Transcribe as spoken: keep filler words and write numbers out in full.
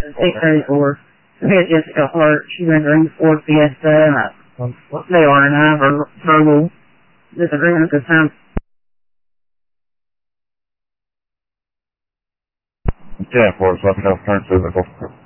eight thirty-four. Here's Jessica Hart. She's rendering Ford Fiesta and a, they are and I are verbal disagreement because time. ten four, so I can have turn physical.